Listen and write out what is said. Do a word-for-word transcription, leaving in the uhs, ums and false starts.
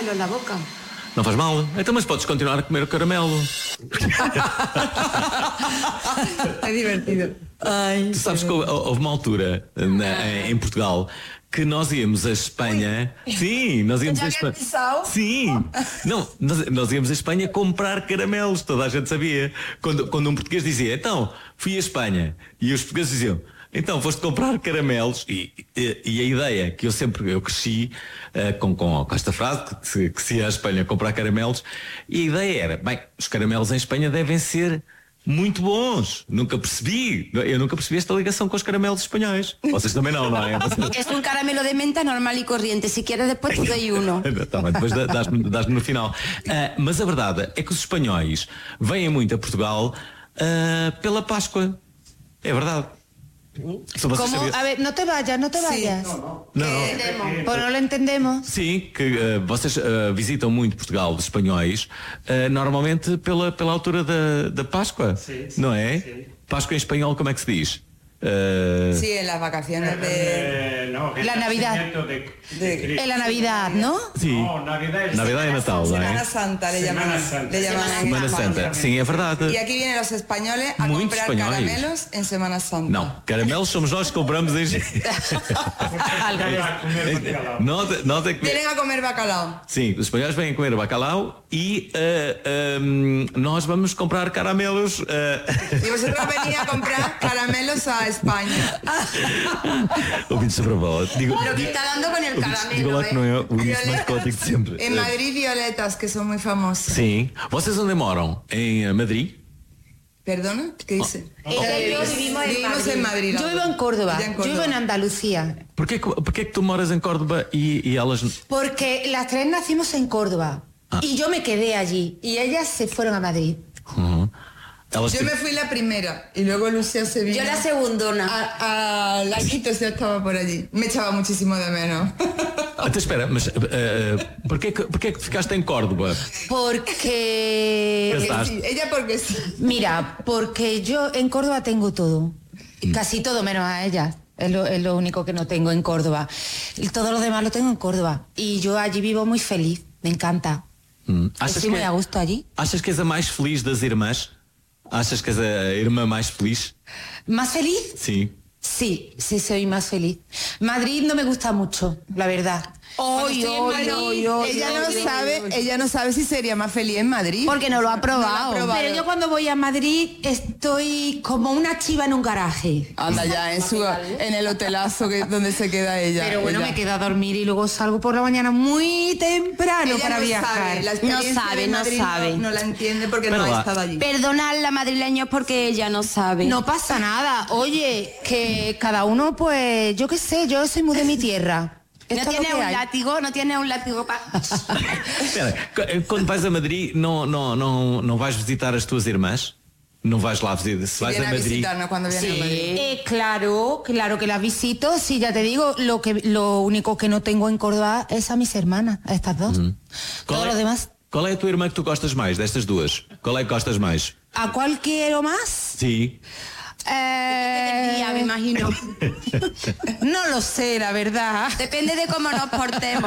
caramelo en la boca. Não faz mal. Então, mas podes continuar a comer o caramelo. É divertido. Ai, Tu sabes que houve uma altura na, em Portugal que nós íamos a Espanha. Sim, nós íamos a Espanha. Sim, não, nós, nós íamos a Espanha comprar caramelos, toda a gente sabia. Quando, quando um português dizia, então, fui a Espanha, e os portugueses diziam, então foste comprar caramelos, e, e, e a ideia que eu sempre, eu cresci uh, com, com, com esta frase, que se, que se ia à Espanha comprar caramelos, e a ideia era, bem, os caramelos em Espanha devem ser muito bons. Nunca percebi, eu nunca percebi esta ligação com os caramelos espanhóis. Vocês também não, não é? Es un caramelo de menta normal y corriente. Si quieres después te doy uno. Tá bem, depois dás-me dás no final. Uh, mas a verdade é que os espanhóis vêm muito a Portugal uh, pela Páscoa. É verdade. ¿Cómo? A ver, no te vayas, no te vayas. Sí. No, no. No. Pues no lo entendemos. Sim, que uh, vocês uh, visitam muito Portugal, os espanhóis, uh, normalmente pela, pela altura da, da Páscoa, sim, sim, não é? Sim. Páscoa em espanhol, como é que se diz? Uh... Sí, en las vacaciones de... Eh, no, la Navidad. De, de en la Navidad, ¿no? Sí. No, Navidad es Navidad y Natal, ¿no? Semana Santa le llaman. Semana Santa. Le llaman en Semana España. Santa, sim, é verdade. Y aquí vienen los españoles a Muitos comprar espanhóis. caramelos en Semana Santa. Não, caramelos somos nós que compramos em... nós, nós é que... Vienen a comer bacalao. Sim, os espanhóis vêm comer bacalhau e uh, um, nós vamos comprar caramelos. Uh... Y vosotros venís a comprar caramelos a España. Ouvintes sobre a bola. Digo, Lo que está dando con el ouvintes, digo caramelo, lá que não é o início mais Violetas. cótico de sempre. En Madrid, violetas, que son muy famosas. Sim. Vocês onde moram? Em eh, Madrid? ¿Perdona? ¿Qué dice? Ella y yo vivimos en Vivimos Madrid. en Madrid. Yo vivo en Córdoba, Ella en yo vivo en Córdoba. Andalucía, Porquê, que- porquê que tu moras em Córdoba e, e elas... porque las tres nacimos en Córdoba Ah. y yo me quedé allí y ellas se fueron a Madrid. Uhum. Elas Yo me fui la primera y luego Lucía se vino. Yo la segundona. A, a Laquitos ya estaba por allí. Me echaba muchísimo de menos. Então espera, mas uh, uh, porquê, que, porquê que ficaste em Córdoba? Porque... Casaste. Sí, ella porque sí. Mira, porque yo en Córdoba tengo todo, casi todo menos a ellas. Es lo, es lo único que no tengo en Córdoba. Y todo lo demás lo tengo en Córdoba. Y yo allí vivo muy feliz, me encanta. Hum. Estoy muy a gusto allí. Achas que és a mais feliz das irmãs? Achas que és a irmã mais feliz? ¿Más feliz? Sim. Sí, sí, soy más feliz. Madrid no me gusta mucho, la verdad. Hoy, Cuando estoy en Madrid, ella no sabe, ella no sabe si sería más feliz en Madrid. Porque no lo ha probado. No lo ha probado. Pero yo cuando voy a Madrid estoy como una chiva en un garaje. Anda ya en su en el hotelazo que donde se queda ella. Pero bueno, ella. me quedo a dormir y luego salgo por la mañana muy temprano Ella para no viajar. sabe, la experiencia No sabe, de no Madrid sabe. No, no la entiende porque Pero no la- ha estado allí. Perdona a la madrileña porque ella no sabe. No pasa nada. Oye, que cada uno, pues, yo qué sé, yo soy muy de mi tierra. No Esto es lo tiene que un hay. látigo, no tiene un látigo para... Espera, qu- quando vais a Madrid, não, não, não, não vais visitar as tuas irmãs? Não vais lá visitar? Se vais Viene a a Madrid. visitarnos cuando viene a Madrid. Eh, claro, claro que las visito. Sí, ya te digo, lo que lo único que no tengo en Córdoba es a mis hermanas, a estas dos. Qual Todo é, lo demás. qual é a tua irmã que tu gostas mais, destas duas? Qual é que gostas mais? ¿A cuál quiero más? Sim. Eh, Ya me imagino. no lo sé, la verdad. Depende de cómo nos portemos.